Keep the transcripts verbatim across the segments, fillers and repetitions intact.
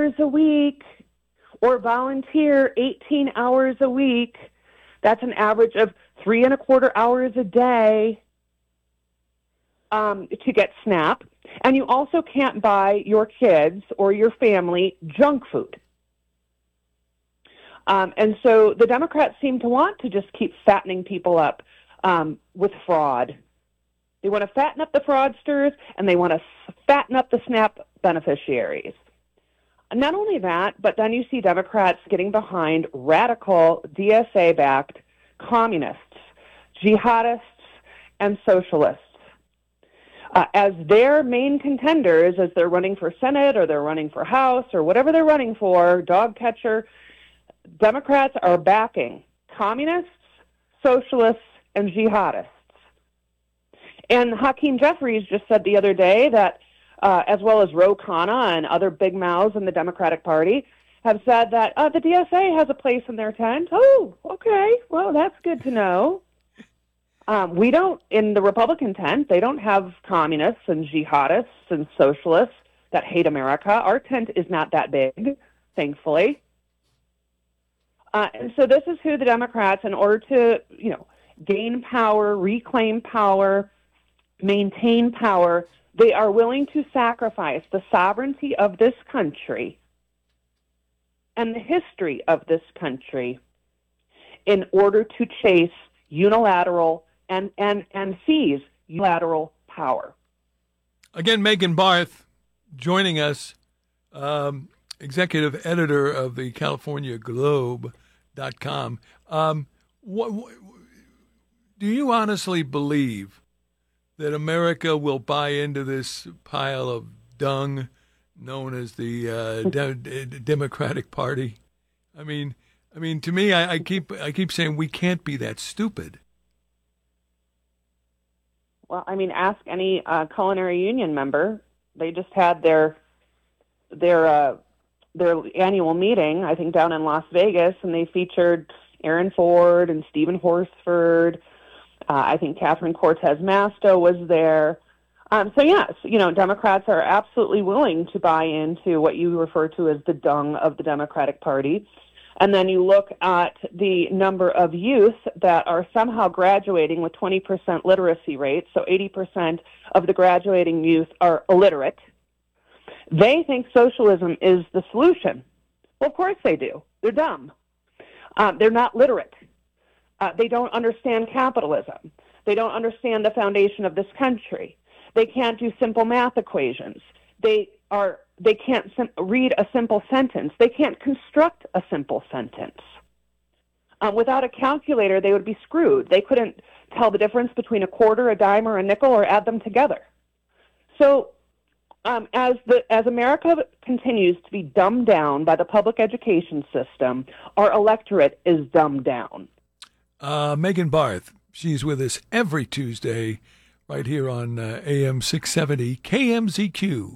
hours a week or volunteer eighteen hours a week. That's an average of three and a quarter hours a day um, to get SNAP. And you also can't buy your kids or your family junk food. Um, and so the Democrats seem to want to just keep fattening people up um, with fraud. They want to fatten up the fraudsters, and they want to fatten up the SNAP beneficiaries. And not only that, but then you see Democrats getting behind radical D S A-backed communists, jihadists, and socialists uh, as their main contenders as they're running for Senate or they're running for House or whatever they're running for, dog catcher. Democrats are backing communists, socialists, and jihadists. And Hakeem Jeffries just said the other day that, uh, as well as Ro Khanna and other big mouths in the Democratic Party, have said that uh, the D S A has a place in their tent. Oh, okay. Well, that's good to know. Um, we don't, in the Republican tent, they don't have communists and jihadists and socialists that hate America. Our tent is not that big, thankfully. Uh, and so this is who the Democrats, in order to, you know, gain power, reclaim power, maintain power, they are willing to sacrifice the sovereignty of this country and the history of this country in order to chase unilateral and, and, and seize unilateral power. Again, Megan Barth joining us, um, executive editor of the California Globe dot com. Um, what, what, do you honestly believe that America will buy into this pile of dung known as the uh, de- de- Democratic Party? I mean, I mean, to me, I, I keep I keep saying we can't be that stupid. Well, I mean, ask any uh, culinary union member. They just had their their uh, their annual meeting, I think, down in Las Vegas, and they featured Aaron Ford and Stephen Horsford. Uh, I think Catherine Cortez Masto was there. Um, so, yes, you know, Democrats are absolutely willing to buy into what you refer to as the dung of the Democratic Party. And then you look at the number of youth that are somehow graduating with twenty percent literacy rates, so eighty percent of the graduating youth are illiterate. They think socialism is the solution. Well, of course they do. They're dumb. Um, they're not literate. Uh, they don't understand capitalism. They don't understand the foundation of this country. They can't do simple math equations. They are. They can't sim- read a simple sentence. They can't construct a simple sentence. Um, without a calculator, they would be screwed. They couldn't tell the difference between a quarter, a dime, or a nickel, or add them together. So um, as the as America continues to be dumbed down by the public education system, our electorate is dumbed down. Uh, Megan Barth, she's with us every Tuesday right here on uh, A M six seventy K M Z Q.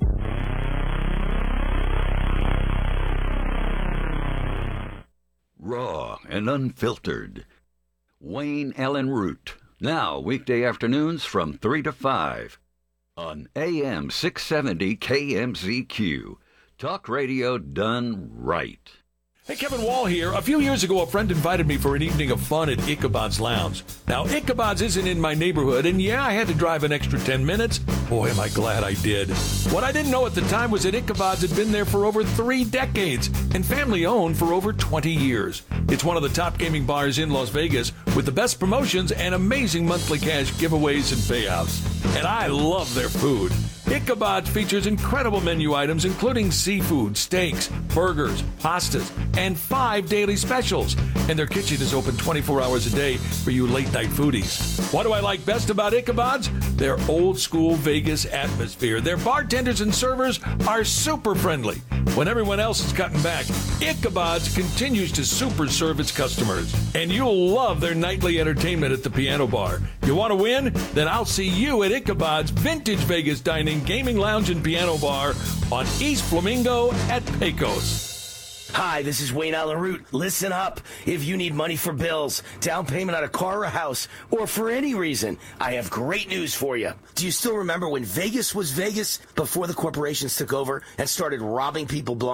Raw and unfiltered. Wayne Allen Root. Now, weekday afternoons from three to five on A M six seventy K M Z Q. Talk radio done right. Hey, Kevin Wall here. A few years ago, a friend invited me for an evening of fun at Ichabod's Lounge. Now, Ichabod's isn't in my neighborhood, and yeah, I had to drive an extra ten minutes. Boy, am I glad I did. What I didn't know at the time was that Ichabod's had been there for over three decades and family-owned for over twenty years. It's one of the top gaming bars in Las Vegas with the best promotions and amazing monthly cash giveaways and payouts. And I love their food. Ichabod's features incredible menu items including seafood, steaks, burgers, pastas, and five daily specials. And their kitchen is open twenty-four hours a day for you late-night foodies. What do I like best about Ichabod's? Their old-school Vegas atmosphere. Their bartenders and servers are super friendly. When everyone else is cutting back, Ichabod's continues to super serve its customers. And you'll love their nightly entertainment at the piano bar. You want to win? Then I'll see you at Ichabod's Vintage Vegas Dining, Gaming Lounge, and Piano Bar on East Flamingo at Pecos. Hi, this is Wayne Allen Root. Listen up. If you need money for bills, down payment on a car or a house, or for any reason, I have great news for you. Do you still remember when Vegas was Vegas before the corporations took over and started robbing people blind?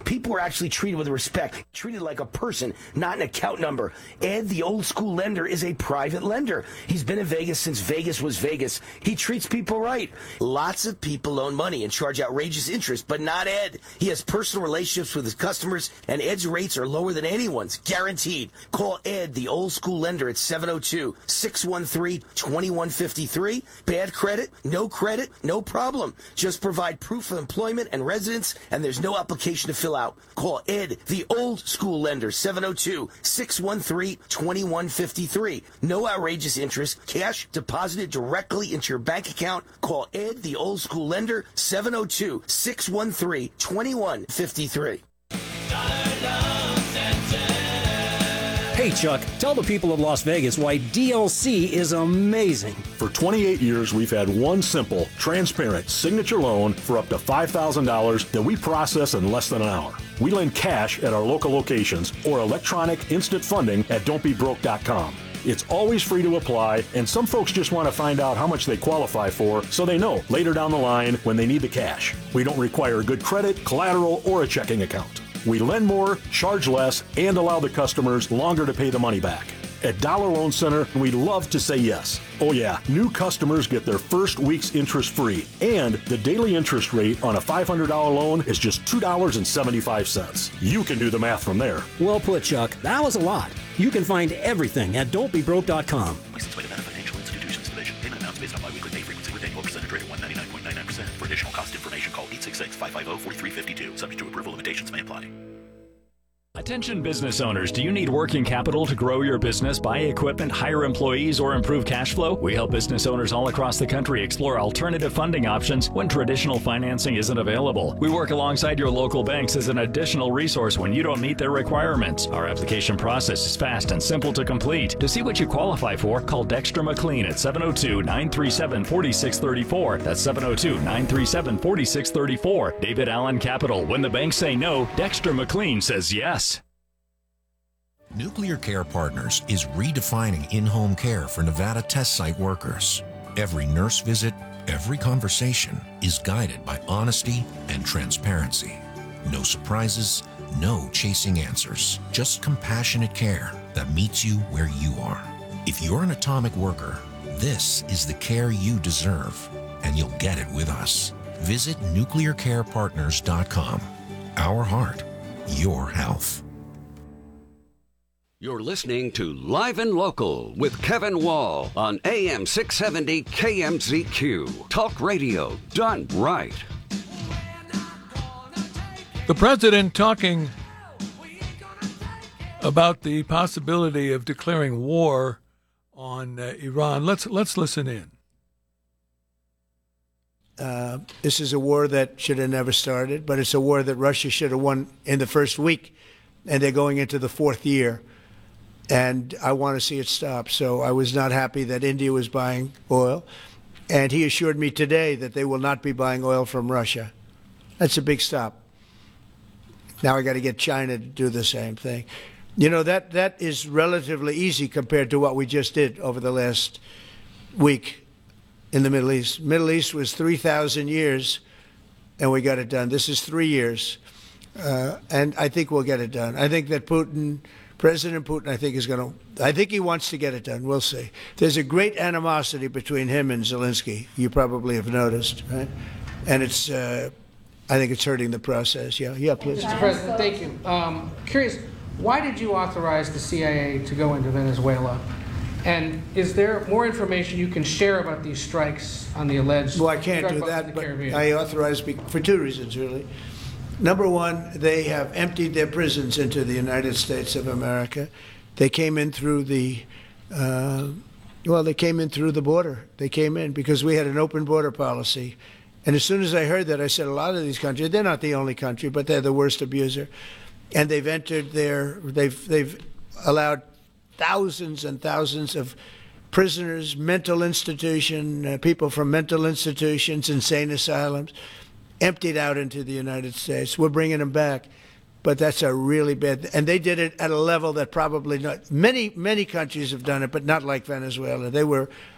People were actually treated with respect, treated like a person, not an account number. Ed, the old school lender, is a private lender. He's been in Vegas since Vegas was Vegas. He treats people right. Lots of people loan money and charge outrageous interest, but not Ed. He has personal relationships with his customers, and Ed's rates are lower than anyone's, guaranteed. Call Ed, the old school lender, at seven oh two, six one three, two one five three. Bad credit, no credit, no problem. Just provide proof of employment and residence, and there's no application to fill out. Call Ed, the old school lender, seven oh two, six one three, two one five three. No outrageous interest. Cash deposited directly into your bank account. Call Ed, the old school lender, seven oh two, six one three, two one five three. Hey, Chuck, tell the people of Las Vegas why D L C is amazing. For twenty-eight years, we've had one simple, transparent signature loan for up to five thousand dollars that we process in less than an hour. We lend cash at our local locations or electronic instant funding at don't be broke dot com. It's always free to apply, and some folks just want to find out how much they qualify for so they know later down the line when they need the cash. We don't require good credit, collateral, or a checking account. We lend more, charge less, and allow the customers longer to pay the money back. At Dollar Loan Center, we love to say yes. Oh yeah, new customers get their first week's interest free, and the daily interest rate on a five hundred dollars loan is just two dollars and seventy-five cents. You can do the math from there. Well put, Chuck. That was a lot. You can find everything at don't be broke dot com. License by Nevada Financial Institutions Division. Payment amounts based on biweekly pay frequency with annual percentage rate of one ninety-nine point nine nine percent. For additional cost information, call eight six six, five five zero, four three five two. Subject to approval, limitations may apply. Attention business owners, do you need working capital to grow your business, buy equipment, hire employees, or improve cash flow? We help business owners all across the country explore alternative funding options when traditional financing isn't available. We work alongside your local banks as an additional resource when you don't meet their requirements. Our application process is fast and simple to complete. To see what you qualify for, call Dexter McLean at seven oh two, nine three seven, four six three four. That's seven oh two, nine three seven, four six three four. David Allen Capital. When the banks say no, Dexter McLean says yes. Nuclear Care Partners is redefining in-home care for Nevada test site workers. Every nurse visit, every conversation is guided by honesty and transparency. No surprises, no chasing answers, just compassionate care that meets you where you are. If you're an atomic worker, this is the care you deserve, and you'll get it with us. Visit nuclear care partners dot com. Our heart, your health. You're listening to Live and Local with Kevin Wall on A M six seventy K M Z Q. Talk radio done right. The president talking about the possibility of declaring war on uh, Iran. Let's let's listen in. Uh, this is a war that should have never started, but it's a war that Russia should have won in the first week, and they're going into the fourth year. And I want to see it stop. So I was not happy that India was buying oil. And he assured me today that they will not be buying oil from Russia. That's a big stop. Now I got to get China to do the same thing. You know, that that is relatively easy compared to what we just did over the last week in the Middle East. Middle East was three thousand years, and we got it done. This is three years. Uh, and I think we'll get it done. I think that Putin... President Putin, I think, is going to, I think he wants to get it done. We'll see. There's a great animosity between him and Zelensky. You probably have noticed, right? And it's, uh, I think it's hurting the process. Yeah, yeah, please. Mister President, thank you. Um, curious, why did you authorize the C I A to go into Venezuela? And is there more information you can share about these strikes on the alleged Well, I can't do that, but I authorized for two reasons, really. Number one, they have emptied their prisons into the United States of America. They came in through the, uh, well, they came in through the border. They came in because we had an open border policy. And as soon as I heard that, I said, a lot of these countries, they're not the only country, but they're the worst abuser. And they've entered their, they've, they've allowed thousands and thousands of prisoners, mental institution, uh, people from mental institutions, insane asylums, emptied out into the United States. We're bringing them back, but that's a really bad, and they did it at a level that probably not, many, many countries have done it, but not like Venezuela. They were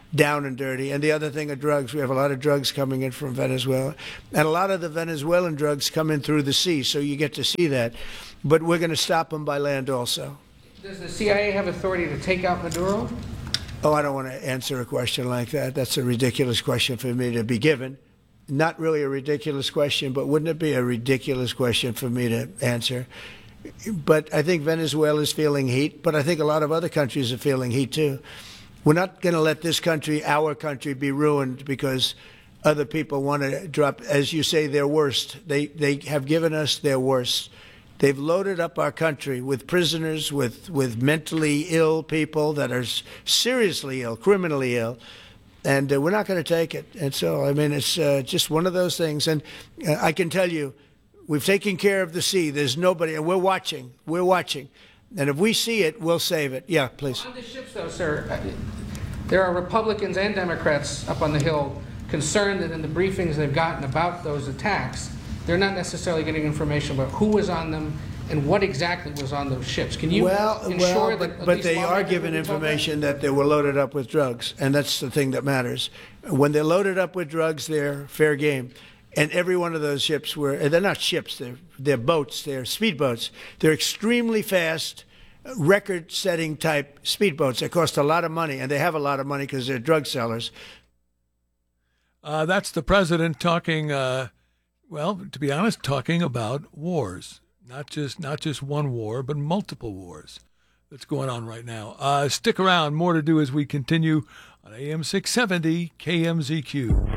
down and dirty. And the other thing are drugs. We have a lot of drugs coming in from Venezuela. And a lot of the Venezuelan drugs come in through the sea, so you get to see that. But we're going to stop them by land also. Does the C I A have authority to take out Maduro? Oh, I don't want to answer a question like that. That's a ridiculous question for me to be given. Not really a ridiculous question, but wouldn't it be a ridiculous question for me to answer? But I think Venezuela is feeling heat, but I think a lot of other countries are feeling heat too. We're not going to let this country, our country, be ruined because other people want to drop, as you say, their worst. They they have given us their worst. They've loaded up our country with prisoners, with, with mentally ill people that are seriously ill, criminally ill, and uh, we're not going to take it. And so, I mean, it's uh, just one of those things. And uh, I can tell you, we've taken care of the sea. There's nobody, and we're watching. We're watching. And if we see it, we'll save it. Yeah, please. On the ships, though, sir, there are Republicans and Democrats up on the Hill concerned that in the briefings they've gotten about those attacks, they're not necessarily getting information about who was on them and what exactly was on those ships. Can you well, ensure well, that... But, but they are given information that they were loaded up with drugs, and that's the thing that matters. When they're loaded up with drugs, they're fair game. And every one of those ships were, they're not ships, they're, they're boats, they're speedboats. They're extremely fast, record-setting type speedboats that cost a lot of money, and they have a lot of money because they're drug sellers. Uh, that's the president talking, uh, well, to be honest, talking about wars. Not just not just one war, but multiple wars that's going on right now. Uh, stick around. More to do as we continue on A M six seventy K M Z Q.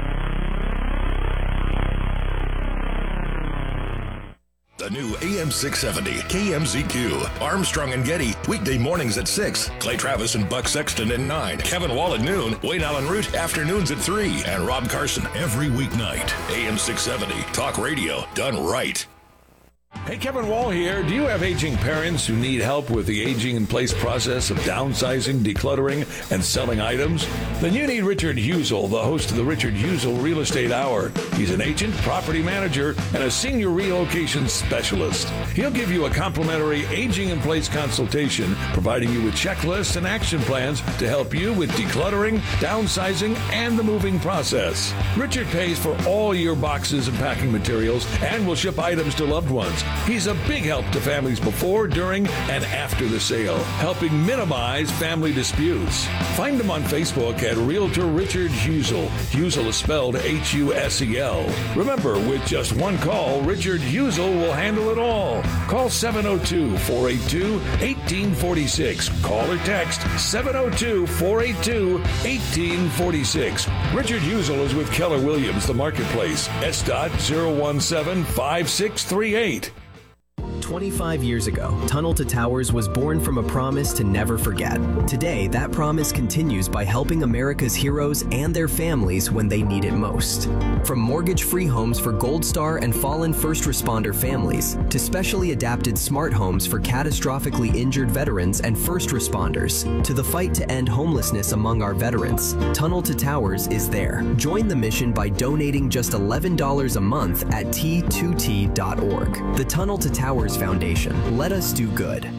The new A M six seventy K M Z Q. Armstrong and Getty, weekday mornings at six. Clay Travis and Buck Sexton at nine. Kevin Wall at noon. Wayne Allen Root, afternoons at three. And Rob Carson every weeknight. A M six seventy, talk radio done right. Hey, Kevin Wall here. Do you have aging parents who need help with the aging-in-place process of downsizing, decluttering, and selling items? Then you need Richard Husel, the host of the Richard Husel Real Estate Hour. He's an agent, property manager, and a senior relocation specialist. He'll give you a complimentary aging-in-place consultation, providing you with checklists and action plans to help you with decluttering, downsizing, and the moving process. Richard pays for all your boxes and packing materials and will ship items to loved ones. He's a big help to families before, during, and after the sale, helping minimize family disputes. Find him on Facebook at Realtor Richard Husel. Husel is spelled H U S E L. Remember, with just one call, Richard Husel will handle it all. Call seven oh two, four eight two, one eight four six. Call or text seven oh two, four eight two, one eight four six. Richard Husel is with Keller Williams, the marketplace. S dot zero one seven five six three eight. twenty-five years ago, Tunnel to Towers was born from a promise to never forget. Today, that promise continues by helping America's heroes and their families when they need it most. From mortgage-free homes for Gold Star and fallen first responder families, to specially adapted smart homes for catastrophically injured veterans and first responders, to the fight to end homelessness among our veterans, Tunnel to Towers is there. Join the mission by donating just eleven dollars a month at T two T dot org. The Tunnel to Towers Foundation. Let us do good.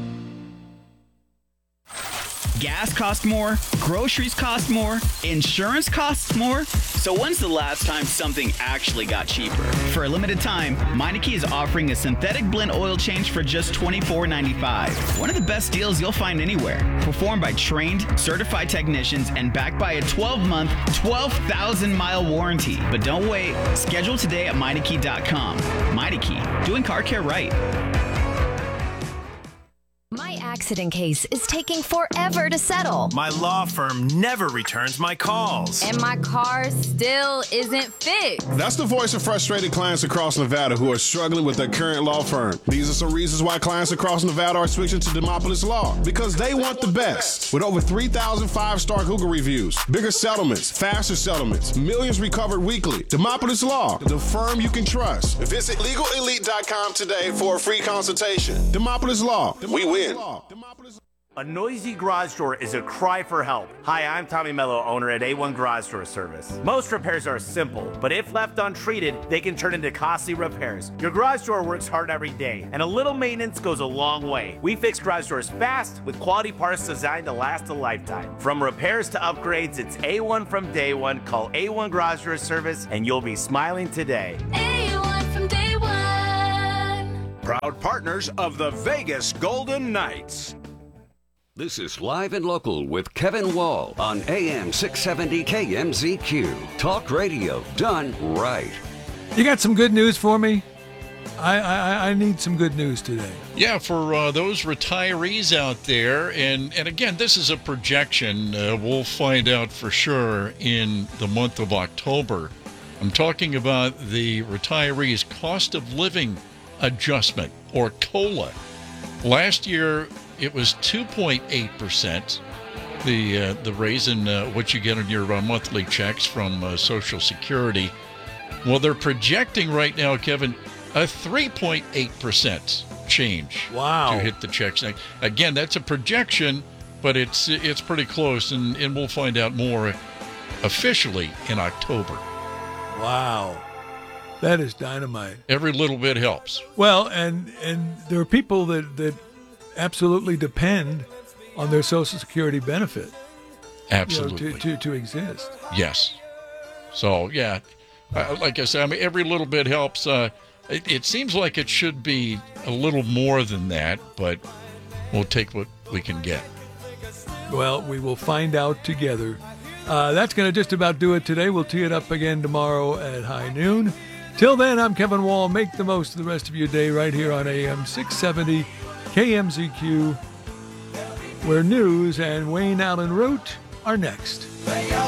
Gas costs more, groceries cost more, insurance costs more. So when's the last time something actually got cheaper? For a limited time, Meineke is offering a synthetic blend oil change for just twenty-four ninety-five. One of the best deals you'll find anywhere. Performed by trained, certified technicians and backed by a twelve-month, twelve thousand mile warranty. But don't wait. Schedule today at Meineke dot com. Meineke, doing car care right. My accident case is taking forever to settle. My law firm never returns my calls. And my car still isn't fixed. That's the voice of frustrated clients across Nevada who are struggling with their current law firm. These are some reasons why clients across Nevada are switching to Demopolis Law. Because they want the best. With over three thousand five-star Google reviews, bigger settlements, faster settlements, millions recovered weekly. Demopolis Law, the firm you can trust. Visit legal elite dot com today for a free consultation. Demopolis Law, we win. A noisy garage door is a cry for help. Hi, I'm Tommy Mello, owner at A one Garage Door Service. Most repairs are simple, but if left untreated, they can turn into costly repairs. Your garage door works hard every day, and a little maintenance goes a long way. We fix garage doors fast with quality parts designed to last a lifetime. From repairs to upgrades, it's A one from day one. Call A one Garage Door Service, and you'll be smiling today. A one from day one. Proud partners of the Vegas Golden Knights. This is Live and Local with Kevin Wall on A M six seventy K M Z Q. Talk radio done right. You got some good news for me? I, I, I need some good news today. Yeah, for uh, those retirees out there, and, and again, this is a projection. Uh, we'll find out for sure in the month of October. I'm talking about the retirees' cost of living adjustment, or COLA. Last year, it was two point eight percent, the uh, the raise in uh, what you get on your uh, monthly checks from uh, Social Security. Well, they're projecting right now, Kevin, a three point eight percent change. Wow. To hit the checks. Now, again, that's a projection, but it's it's pretty close, and, and we'll find out more officially in October. Wow. That is dynamite. Every little bit helps. Well, and and there are people that, that absolutely depend on their Social Security benefit. Absolutely. You know, to, to, to exist. Yes. So, yeah, uh, like I said, I mean, every little bit helps. Uh, it, it seems like it should be a little more than that, but we'll take what we can get. Well, we will find out together. Uh, that's going to just about do it today. We'll tee it up again tomorrow at high noon. Till then, I'm Kevin Wall. Make the most of the rest of your day right here on A M six seventy K M Z Q, where news and Wayne Allen Root are next.